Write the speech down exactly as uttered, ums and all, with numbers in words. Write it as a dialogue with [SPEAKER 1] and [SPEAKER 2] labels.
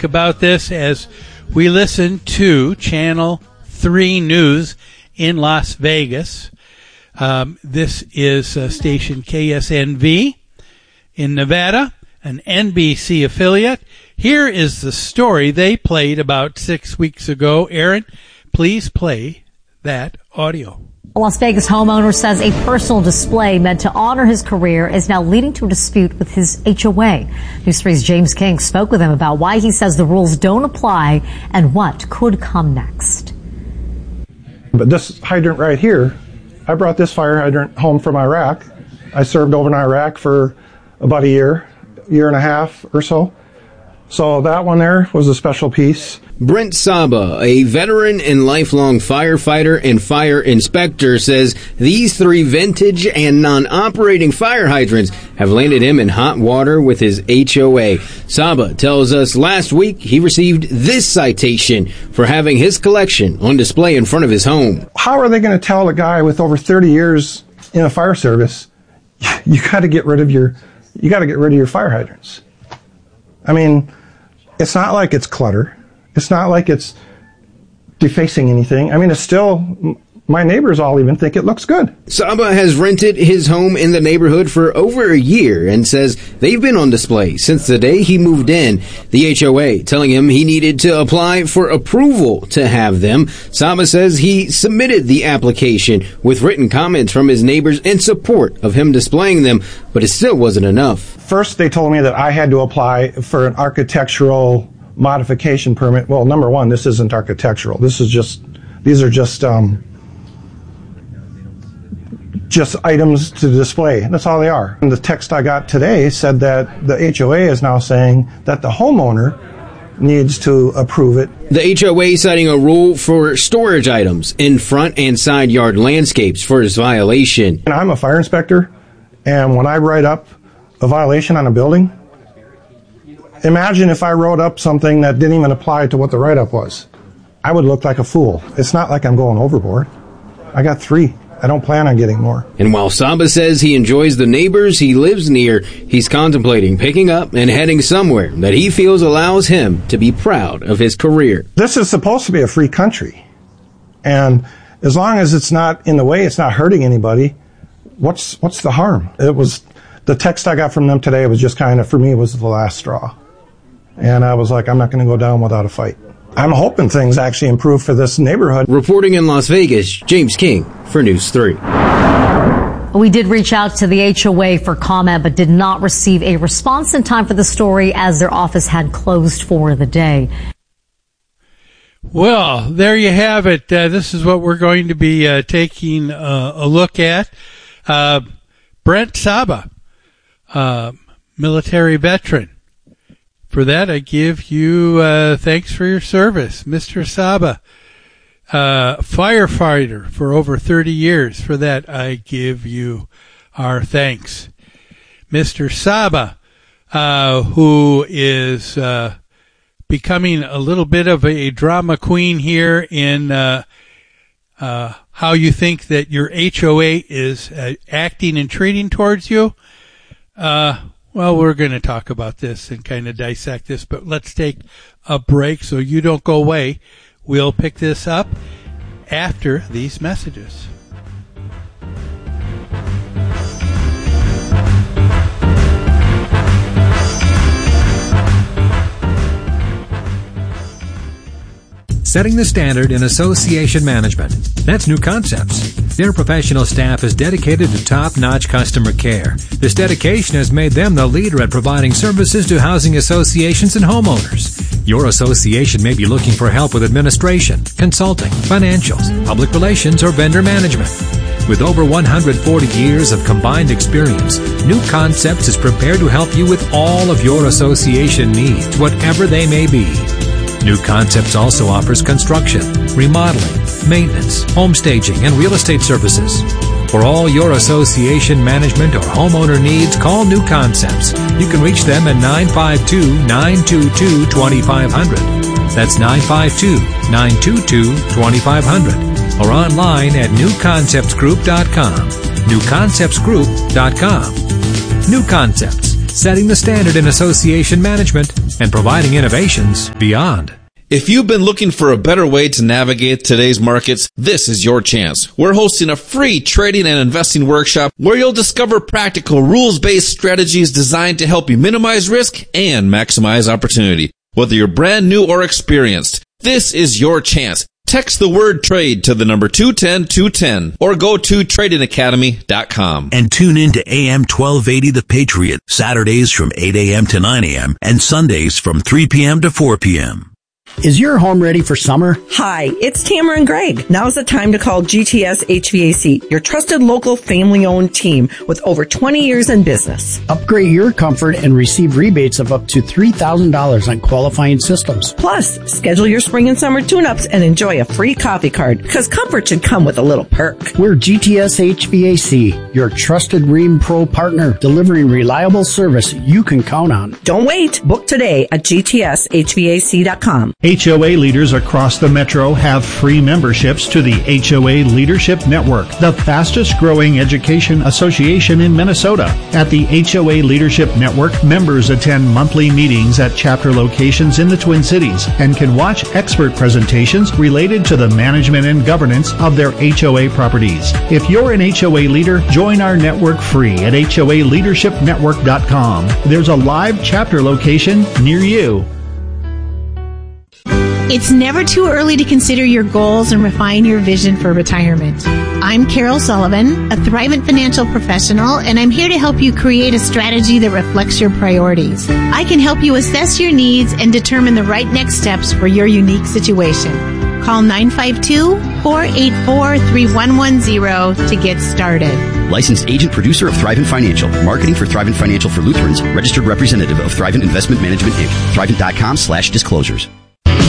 [SPEAKER 1] about this as we listen to Channel three News in Las Vegas. Um, this is uh, station K S N V in Nevada, an N B C affiliate. Here is the story they played about six weeks ago. Aaron, please play that audio.
[SPEAKER 2] A Las Vegas homeowner says a personal display meant to honor his career is now leading to a dispute with his H O A. News three's James King spoke with him about why he says the rules don't apply and what could come next.
[SPEAKER 3] But this hydrant right here, I brought this fire hydrant home from Iraq. I served over in Iraq for about a year, year and a half or so. So that one there was a special piece.
[SPEAKER 4] Brent Saba, a veteran and lifelong firefighter and fire inspector, says these three vintage and non-operating fire hydrants have landed him in hot water with his H O A. Saba tells us last week he received this citation for having his collection on display in front of his home.
[SPEAKER 3] How are they going to tell a guy with over thirty years in a fire service, you got to get rid of your, you got to get rid of your fire hydrants? I mean, it's not like it's clutter. It's not like it's defacing anything. I mean, it's still, my neighbors all even think it looks good.
[SPEAKER 4] Saba has rented his home in the neighborhood for over a year and says they've been on display since the day he moved in. The H O A telling him he needed to apply for approval to have them. Saba says he submitted the application with written comments from his neighbors in support of him displaying them, but it still wasn't enough.
[SPEAKER 3] First, they told me that I had to apply for an architectural modification permit. Well, number one, this isn't architectural. This is just, these are just, um, just items to display. That's all they are. And the text I got today said that the H O A is now saying that the homeowner needs to approve it.
[SPEAKER 4] The H O A citing a rule for storage items in front and side yard landscapes for his violation.
[SPEAKER 3] And I'm a fire inspector, and when I write up a violation on a building, imagine if I wrote up something that didn't even apply to what the write-up was. I would look like a fool. It's not like I'm going overboard. I got three. I don't plan on getting more.
[SPEAKER 4] And while Saba says he enjoys the neighbors he lives near, he's contemplating picking up and heading somewhere that he feels allows him to be proud of his career.
[SPEAKER 3] This is supposed to be a free country. And as long as it's not in the way, it's not hurting anybody, what's what's the harm? It was the text I got from them today was just kind of, for me, it was the last straw. And I was like, I'm not going to go down without a fight. I'm hoping things actually improve for this neighborhood.
[SPEAKER 4] Reporting in Las Vegas, James King for News three.
[SPEAKER 2] We did reach out to the H O A for comment, but did not receive a response in time for the story as their office had closed for the day.
[SPEAKER 1] Well, there you have it. Uh, this is what we're going to be uh, taking uh, a look at. Uh, Brent Saba, uh, military veteran. For that, I give you uh, thanks for your service. Mister Saba, uh, firefighter for over thirty years. For that, I give you our thanks. Mister Saba, uh, who is uh, becoming a little bit of a drama queen here in uh, uh, how you think that your H O A is uh, acting and treating towards you. Uh Well, we're going to talk about this and kind of dissect this, but let's take a break so you don't go away. We'll pick this up after these messages.
[SPEAKER 5] Setting the standard in association management. That's New Concepts. Their professional staff is dedicated to top-notch customer care. This dedication has made them the leader at providing services to housing associations and homeowners. Your association may be looking for help with administration, consulting, financials, public relations, or vendor management. With over one hundred forty years of combined experience, New Concepts is prepared to help you with all of your association needs, whatever they may be. New Concepts also offers construction, remodeling, maintenance, home staging, and real estate services. For all your association management or homeowner needs, call New Concepts. You can reach them at nine five two, nine two two, two five zero zero. That's nine five two, nine two two, two five zero zero. Or online at new concepts group dot com. new concepts group dot com. New Concepts, setting the standard in association management and providing innovations beyond.
[SPEAKER 6] If you've been looking for a better way to navigate today's markets, this is your chance. We're hosting a free trading and investing workshop where you'll discover practical rules-based strategies designed to help you minimize risk and maximize opportunity. Whether you're brand new or experienced, this is your chance. Text the word trade to the number two ten two ten or go to trading academy dot com.
[SPEAKER 7] And tune in to A M twelve eighty The Patriot, Saturdays from eight a.m. to nine a.m. and Sundays from three p.m. to four p.m.
[SPEAKER 8] Is your home ready for summer?
[SPEAKER 9] Hi, it's Tamara and Greg. Now's the time to call G T S H V A C, your trusted local family-owned team with over twenty years in business.
[SPEAKER 8] Upgrade your comfort and receive rebates of up to three thousand dollars on qualifying systems.
[SPEAKER 9] Plus, schedule your spring and summer tune-ups and enjoy a free coffee card, because comfort should come with a little perk.
[SPEAKER 8] We're G T S H V A C, your trusted Rheem Pro partner, delivering reliable service you can count on.
[SPEAKER 9] Don't wait. Book today at G T S H V A C dot com.
[SPEAKER 10] H O A leaders across the metro have free memberships to the H O A Leadership Network, the fastest growing education association in Minnesota. At the H O A Leadership Network, members attend monthly meetings at chapter locations in the Twin Cities and can watch expert presentations related to the management and governance of their H O A properties. If you're an H O A leader, join our network free at H O A leadership network dot com. There's a live chapter location near you.
[SPEAKER 11] It's never too early to consider your goals and refine your vision for retirement. I'm Carol Sullivan, a Thrivent financial professional, and I'm here to help you create a strategy that reflects your priorities. I can help you assess your needs and determine the right next steps for your unique situation. Call nine five two, four eight four, three one one zero to get started.
[SPEAKER 12] Licensed agent producer of Thrivent Financial. Marketing for Thrivent Financial for Lutherans. Registered representative of Thrivent Investment Management, Incorporated. Thrivent dot com slash disclosures.